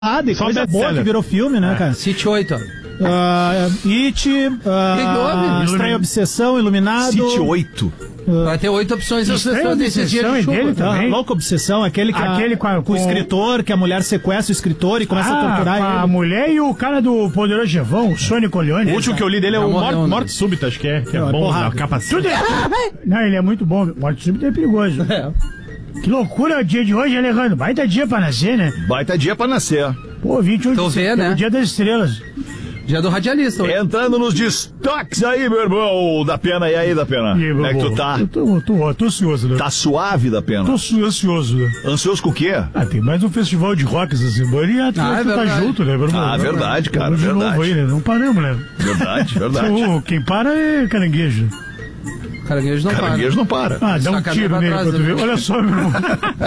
E coisa boa que virou filme, né, cara? City 8. It, Estranha Obsessão, Iluminado. City 8. Vai ter 8 opções de sessão desses dias de chuva. Dele também. Louca Obsessão, aquele com o escritor, que a mulher sequestra o escritor e começa a torturar ele. A mulher e o cara do Poderoso Chefão, o Sônia Corleone. O último que eu li dele é o Morte Súbita, acho que é bom, na capacete. Não, ele é muito bom. Morte Súbita é perigoso. Que loucura o dia de hoje, Alejandro. Baita dia pra nascer, né? Baita dia pra nascer. Pô, 28 Tô vendo, né? O dia das estrelas. Dia do radialista. Entrando nos destaques aí, meu irmão, da Pena. E aí, da Pena? Como é que tu tá? Tô ansioso, né? Tá suave, da Pena? Tô ansioso, né? Ansioso com o quê? Tem mais um festival de rock essa semana e a turma tá junto, né, meu irmão? Verdade, cara, de verdade. novo aí, né? Não paramos, né? Verdade. Quem para é caranguejo. Caranguejo não para. Caranguejo não para. Dá um tiro nele pra tu ver. Olha só, meu irmão.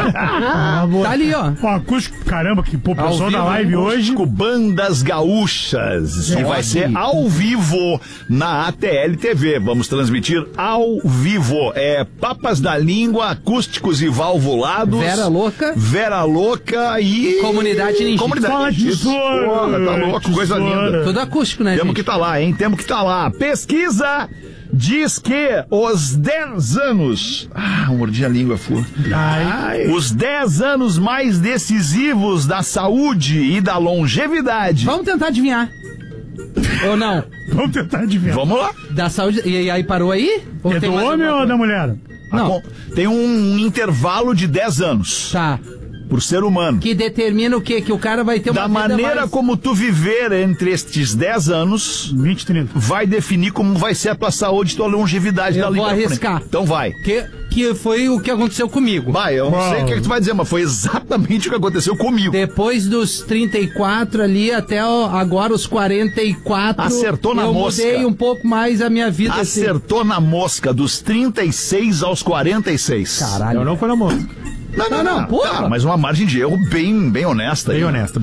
Tá ali, ó. Acústico, caramba, que pô, pessoal da live hoje. Bandas Gaúchas. E vai ser ao vivo na ATL TV. Vamos transmitir ao vivo. Papas da Língua, Acústicos e Valvulados. Vera Louca e... Comunidade Ninja. Fala tesouro. Porra, tá louco, coisa linda. Tudo acústico, né, Temos que tá lá, hein? Temos que tá lá. Pesquisa diz que os 10 anos... mordi a língua, fu. Os 10 anos mais decisivos da saúde e da longevidade. Vamos tentar adivinhar. Ou não? Vamos tentar adivinhar. Vamos lá. Da saúde... E aí parou aí? Ou do homem ou da mulher? Não. Tem um intervalo de 10 anos. Tá. Por ser humano. Que determina o quê? Que o cara vai ter uma da vida maneira mais... como tu viver entre estes 10 anos 20, 30. vai definir como vai ser a tua saúde e tua longevidade. Eu vou arriscar. Então vai. Que foi o que aconteceu comigo. Vai, eu não sei o que tu vai dizer, mas foi exatamente o que aconteceu comigo. Depois dos 34 ali até agora os 44. Acertou na mosca. Eu mudei um pouco mais a minha vida. Acertou na mosca, dos 36 aos 46. Caralho. Eu não fui na mosca. Não, porra. Tá, mas uma margem de erro bem honesta. Bem honesta.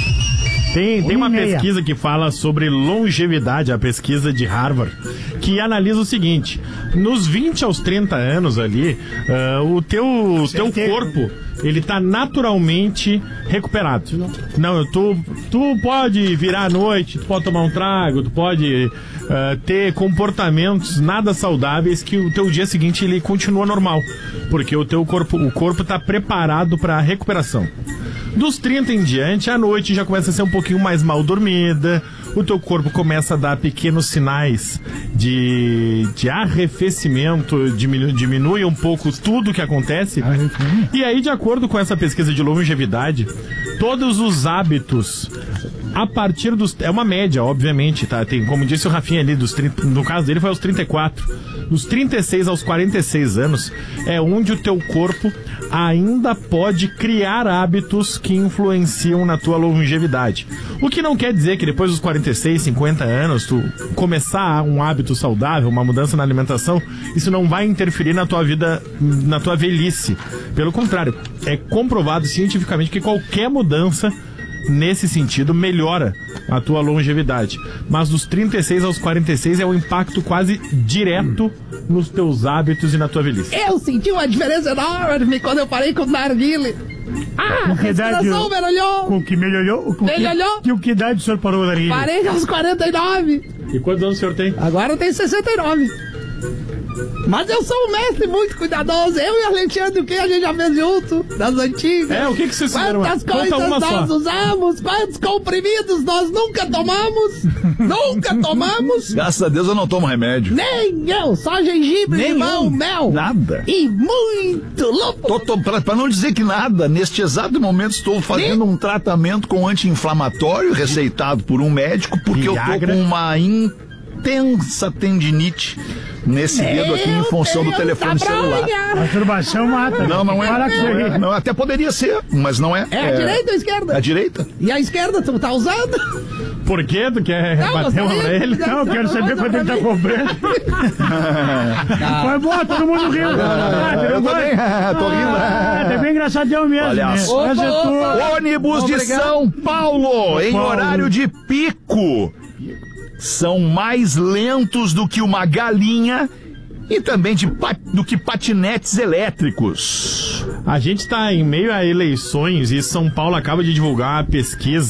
Tem uma pesquisa que fala sobre longevidade, a pesquisa de Harvard, que analisa o seguinte: nos 20 aos 30 anos ali, o teu corpo, ele tá naturalmente recuperado. Não, tu pode virar à noite, tu pode tomar um trago, tu pode ter comportamentos nada saudáveis que o teu dia seguinte ele continua normal, porque o corpo tá preparado para recuperação. Dos 30 em diante, a noite já começa a ser um pouquinho mais mal dormida, o teu corpo começa a dar pequenos sinais de arrefecimento, diminui um pouco tudo que acontece. E aí, de acordo com essa pesquisa de longevidade, todos os hábitos, a partir dos... É uma média, obviamente, tá? Tem, como disse o Rafinha ali, dos 30, no caso dele foi aos 34. Dos 36 aos 46 anos, é onde o teu corpo ainda pode criar hábitos que influenciam na tua longevidade. O que não quer dizer que depois dos 46, 50 anos, tu começar um hábito saudável, uma mudança na alimentação, isso não vai interferir na tua vida, na tua velhice. Pelo contrário, é comprovado cientificamente que qualquer mudança nesse sentido melhora a tua longevidade. Mas dos 36 aos 46 é um impacto quase direto nos teus hábitos e na tua velhice. Eu senti uma diferença enorme quando eu parei com o narguile. A respiração melhorou. Com que melhorou? Com que idade o senhor parou o narguile? Parei aos 49. E quantos anos o senhor tem? Agora eu tenho 69. Mas eu sou um mestre muito cuidadoso. Eu e a Alexandre, o que a gente já fez junto, das antigas. O que vocês fizeram? Quantas coisas nós usamos, quantos comprimidos nós nunca tomamos. Nunca tomamos. Graças a Deus eu não tomo remédio. Nem eu, só gengibre, limão, mel. Nada. E muito lúpulo. Pra não dizer que nada, neste exato momento estou fazendo um tratamento com anti-inflamatório receitado por um médico, porque Viagra. Eu tô com uma intensa tendinite nesse dedo aqui em função do telefone celular. Masturbação mata. Não é. Não, até poderia ser, mas não é. É a direita ou a esquerda? A direita. E a esquerda tu tá usando? Por quê? Tu quer bater uma pra ele? Não, eu quero saber quanto ele tá cobrando. Foi boa, todo mundo riu. Tô rindo. É bem engraçadão mesmo. Olha né? Ônibus de São Paulo, em horário de pico, são mais lentos do que uma galinha e também do que patinetes elétricos. A gente está em meio a eleições e São Paulo acaba de divulgar uma pesquisa